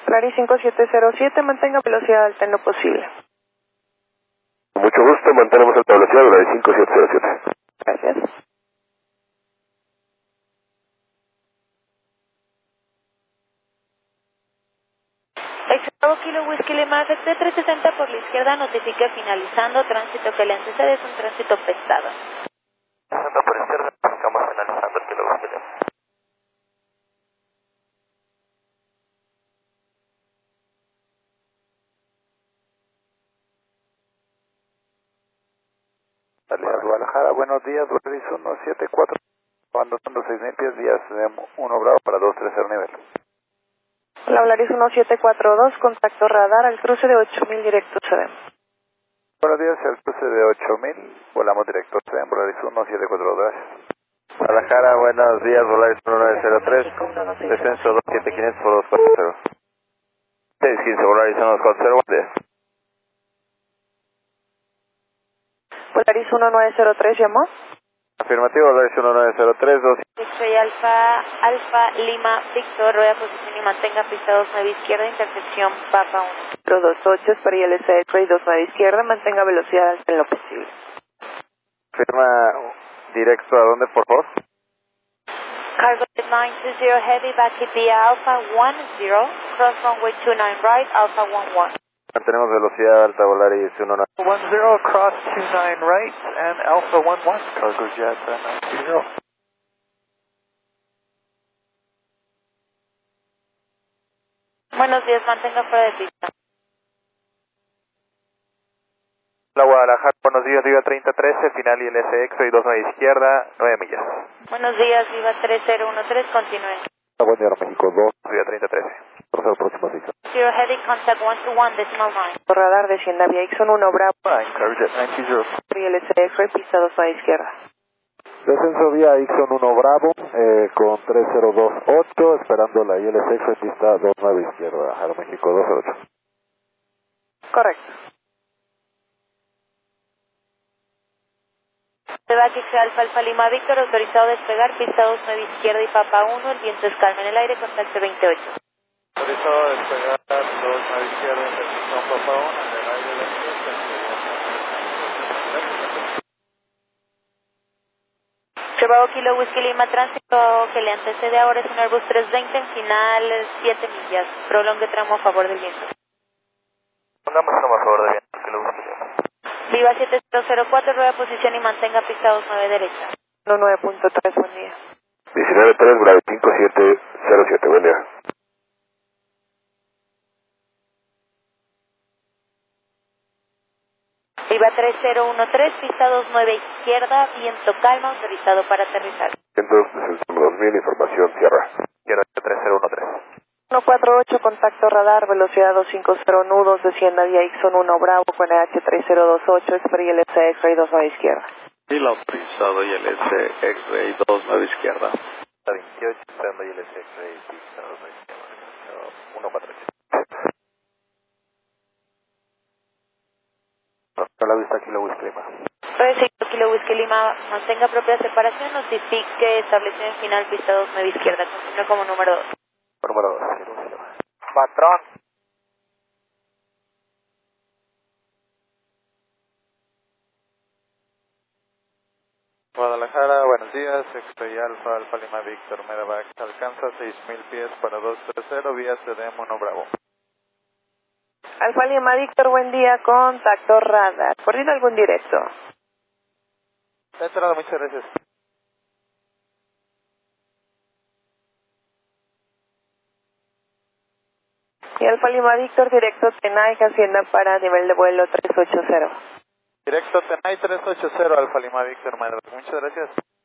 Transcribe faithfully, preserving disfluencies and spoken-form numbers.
Clary cinco siete cero siete, mantenga velocidad alta en lo posible. Mucho gusto, mantenemos alta velocidad, Clary cinco siete cero siete. Gracias. Bravo Kilo Whisky Lima, F T trescientos sesenta por la izquierda, notifique finalizando, tránsito que le antecede es un tránsito pesado. sesenta por izquierda, estamos finalizando el Kilo Whisky Lima. Guadalajara, buenos días, Volaris uno siete cuatro, abandonando seis mil pies, vías uno Bravo para dos tres cero nivel. Hola, Volaris uno siete cuatro dos, contacto radar al cruce de ocho mil directo C D M. Buenos días, el cruce de ocho mil, volamos directo C D M, Volaris uno siete cuatro dos, gracias. Guadalajara, buenos días, Volaris uno nueve cero tres, descenso dos siete quinientos por dos cuatro cero. seis quince, Volaris uno dos cuatro cero, buenos días. Volaris uno nueve cero tres, ¿llamó? Afirmativo, Volaris uno nueve cero tres, dos. Soy Alfa, Alfa Lima, Víctor, rueda posición y mantenga pista dos nueve izquierda, intersección Papa uno. cuatro dos ocho, espera I L C X-Ray dos nueve izquierda, mantenga velocidad alta en lo posible. Firma directo a dónde, por favor. Cargo nine two zero heavy, back via Alpha one zero, cross runway two nine right, Alpha one one. Mantenemos velocidad alta, Volaris uno nueve one zero, cross two nine right, and Alpha one one, cargo jet nine two zero. Buenos días, mantenga fuera de pista. Hola, Guadalajara, buenos días, Viva treinta trece, final I L C X, y dos nueve izquierda, nueve millas. Buenos días, Viva tres cero uno tres, continúe. Buen día, México dos, Viva treinta trece. Procedo próximo ciclo. Zero heavy, contact one two one, decimal nine. Radar descienda vía Ixon uno Bravo. Fine, cargo jet nine two zero. I L C X-Ray, pista dos nueve izquierda. Descenso vía Ixon uno Bravo, eh, con tres cero dos ocho, esperando la I L C X, pista dos nueve izquierda, Aeroméxico dos cero ocho. Correcto. Back Alfa, Alfa Lima, Víctor, autorizado a despegar, pista dos nueve izquierda y Papa uno, el viento es calma en el aire, contacto veintiocho. Autorizado a despegar dos nueve izquierda, intersección Papa uno, en el aire de Bravo Kilo Whisky Lima, tránsito que le antecede ahora es un Airbus trescientos veinte en final siete millas, prolongue tramo a favor del viento. Pongamos tramo a favor del viento, Kilo Whisky Lima. Viva siete cero cero cuatro, rueda posición y mantenga pista dos nueve derecha. uno nueve punto tres, buen día. diecinueve tres, Bravo cinco siete cero siete, buen día. Viva tres cero uno tres, pista dos nueve izquierda, viento calma, autorizado para aterrizar. Entonces, dos mil, información, tierra. Tierra tres cero uno tres. uno cuatro ocho, contacto radar, velocidad doscientos cincuenta nudos, descienda vía Ixon uno Bravo con H tres cero dos ocho, espera I L C X-Ray dos nueve izquierda. Y la autorizado I L C X-Ray dos nueve izquierda. veintiocho, esperando I L C X-Ray, pista dos nueve izquierda, uno cuatro ocho. A la vista, Kilo Whisky Lima. Recibo Kilo Whisky Lima, mantenga propia separación, notifique establecimiento final, pista dos nueve izquierda, continúe como número dos. Número dos, Kilo Whisky Lima. Patrón. Guadalajara, buenos días, X-Ray Alfa, Alfa Lima Víctor, Medevac, alcanza seis mil pies para dos tres cero, vía C D M uno Bravo. Alfa Lima Víctor, buen día, contacto radar. ¿Corrido algún directo? Está enterado, muchas gracias. Y Alfa Lima Víctor, directo Tenay, Hacienda para nivel de vuelo tres ocho cero. Directo Tenay tres ocho cero, Alfa Lima Víctor, Medevac, muchas gracias.